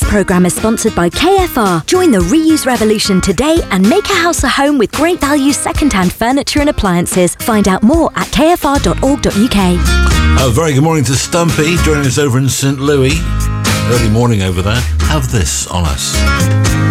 programme is sponsored by KFR. Join the reuse revolution today and make a house a home with great value second-hand furniture and appliances. Find out more at kfr.org.uk. A very good morning to Stumpy, joining us over in St. Louis. Early morning over there. Have this on us.